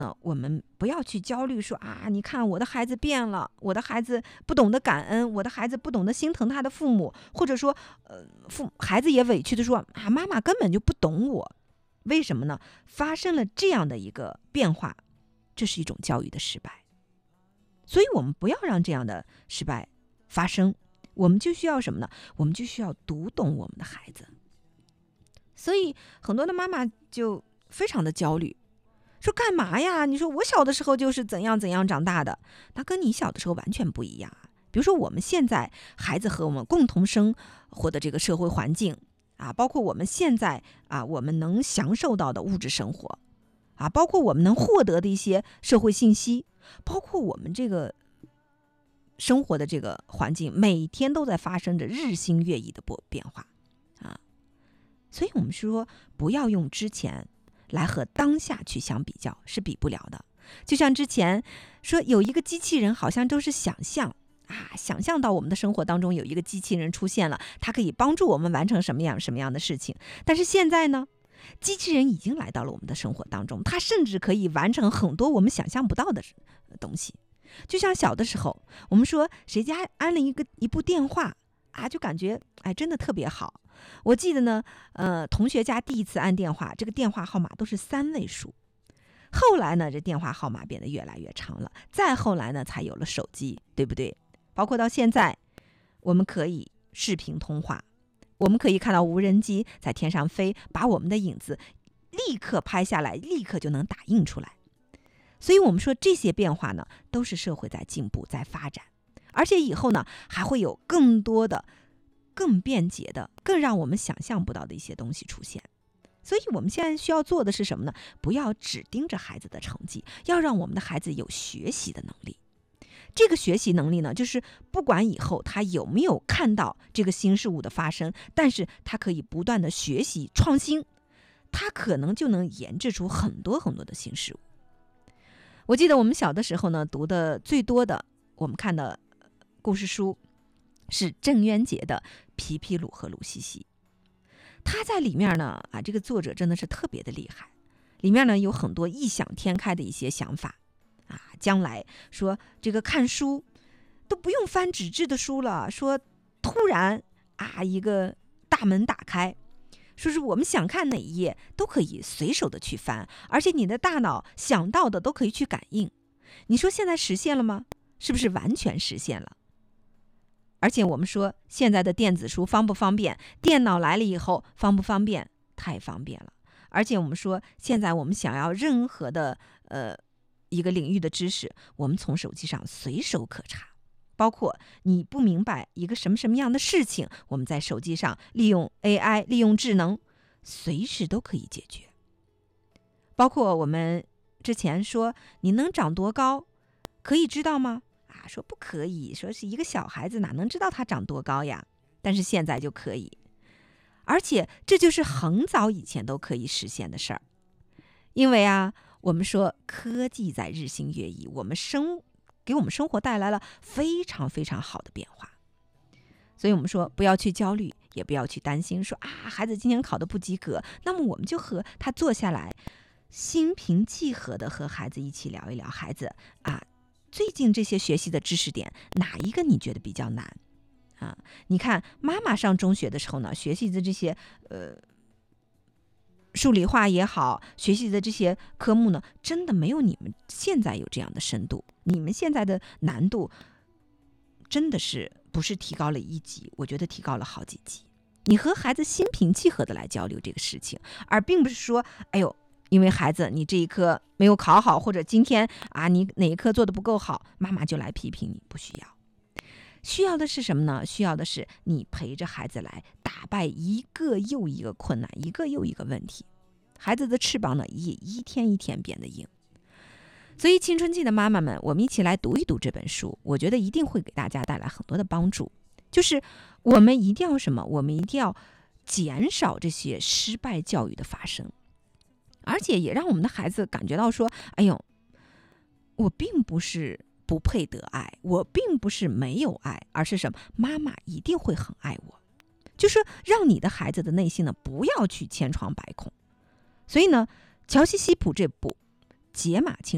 我们不要去焦虑说你看我的孩子变了，我的孩子不懂得感恩，我的孩子不懂得心疼他的父母，或者说孩子也委屈的说妈妈根本就不懂我。为什么呢？发生了这样的一个变化，这是一种教育的失败。所以我们不要让这样的失败发生，我们就需要什么呢？我们就需要读懂我们的孩子。所以很多的妈妈就非常的焦虑，说干嘛呀？你说我小的时候就是怎样怎样长大的，那跟你小的时候完全不一样。比如说我们现在孩子和我们共同生活的这个社会环境包括我们现在我们能享受到的物质生活包括我们能获得的一些社会信息，包括我们这个生活的这个环境，每天都在发生着日新月异的变化所以我们说不要用之前来和当下去相比较，是比不了的。就像之前说有一个机器人，好像都是想象到我们的生活当中有一个机器人出现了，它可以帮助我们完成什么样的事情。但是现在呢，机器人已经来到了我们的生活当中，它甚至可以完成很多我们想象不到的东西。就像小的时候，我们说谁家安了一部电话就感觉真的特别好。我记得呢，同学家第一次按电话，这个电话号码都是3位数。后来呢，这电话号码变得越来越长了，再后来呢，才有了手机，对不对？包括到现在，我们可以视频通话，我们可以看到无人机在天上飞，把我们的影子立刻拍下来，立刻就能打印出来。所以我们说这些变化呢，都是社会在进步，在发展，而且以后呢，还会有更多的、更便捷的、更让我们想象不到的一些东西出现。所以我们现在需要做的是什么呢？不要只盯着孩子的成绩，要让我们的孩子有学习的能力。这个学习能力呢，就是不管以后他有没有看到这个新事物的发生，但是他可以不断的学习创新，他可能就能研制出很多很多的新事物。我记得我们小的时候呢，读的最多的，我们看的故事书是郑渊洁的《皮皮鲁和鲁西西》。他在里面呢这个作者真的是特别的厉害，里面呢有很多异想天开的一些想法将来说这个看书都不用翻纸质的书了，说突然一个大门打开，说是我们想看哪一页都可以随手的去翻，而且你的大脑想到的都可以去感应。你说现在实现了吗？是不是完全实现了？而且我们说现在的电子书方不方便？电脑来了以后方不方便？太方便了。而且我们说现在我们想要任何的一个领域的知识，我们从手机上随手可查。包括你不明白一个什么样的事情，我们在手机上利用 AI 利用智能随时都可以解决。包括我们之前说你能长多高可以知道吗？说不可以，说是一个小孩子哪能知道他长多高呀？但是现在就可以，而且这就是很早以前都可以实现的事儿。因为我们说科技在日新月异，给我们生活带来了非常非常好的变化。所以我们说不要去焦虑，也不要去担心说孩子今年考得不及格，那么我们就和他坐下来，心平气和的和孩子一起聊一聊，孩子最近这些学习的知识点哪一个你觉得比较难你看妈妈上中学的时候呢，学习的这些数理化也好，学习的这些科目呢，真的没有你们现在有这样的深度。你们现在的难度真的是不是提高了1级，我觉得提高了好几级。你和孩子心平气和的来交流这个事情，而并不是说因为孩子你这一科没有考好，或者今天你哪一科做得不够好，妈妈就来批评你，不需要。需要的是什么呢？需要的是你陪着孩子来打败一个又一个困难，一个又一个问题。孩子的翅膀呢，也一天一天变得硬。所以青春期的妈妈们，我们一起来读一读这本书，我觉得一定会给大家带来很多的帮助。就是我们一定要什么？我们一定要减少这些失败教育的发生，而且也让我们的孩子感觉到说，我并不是不配得爱，我并不是没有爱，而是什么？妈妈一定会很爱我。就是让你的孩子的内心呢，不要去千疮百孔。所以呢，乔西西普这部《解码青